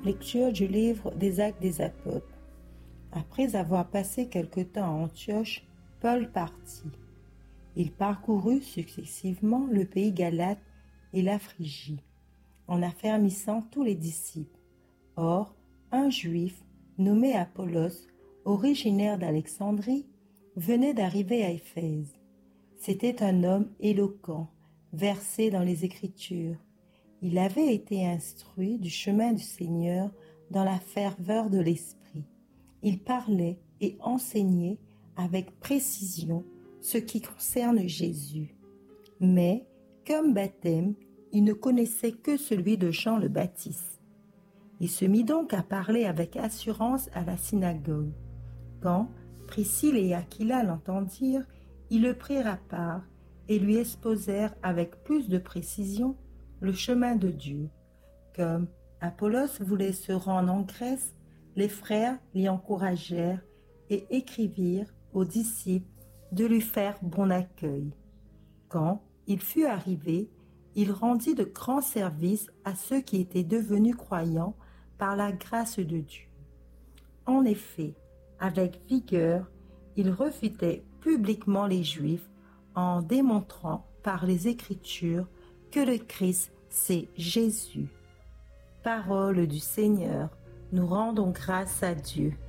Lecture du livre des Actes des Apôtres. Après avoir passé quelque temps à Antioche, Paul partit. Il parcourut successivement le pays galate et la Phrygie, en affermissant tous les disciples. Or, un Juif nommé Apollos, originaire d'Alexandrie, venait d'arriver à Éphèse. C'était un homme éloquent, versé dans les Écritures. Il avait été instruit du chemin du Seigneur dans la ferveur de l'esprit. Il parlait et enseignait avec précision ce qui concerne Jésus. Mais, comme baptême, il ne connaissait que celui de Jean le Baptiste. Il se mit donc à parler avec assurance à la synagogue. Quand Priscille et Aquila l'entendirent, ils le prirent à part et lui exposèrent avec plus de précision le chemin de Dieu. Comme Apollos voulait se rendre en Grèce, les frères l'y encouragèrent et écrivirent aux disciples de lui faire bon accueil. Quand il fut arrivé, il rendit de grands services à ceux qui étaient devenus croyants par la grâce de Dieu. En effet, avec vigueur, il refutait publiquement les Juifs en démontrant par les Écritures que le Christ, c'est Jésus. Parole du Seigneur, nous rendons grâce à Dieu.